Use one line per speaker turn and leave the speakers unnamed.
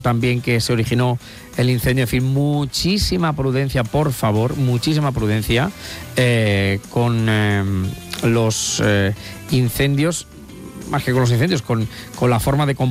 también que se originó el incendio. En fin, muchísima prudencia, por favor, muchísima prudencia con los incendios, más que con los incendios, con la forma de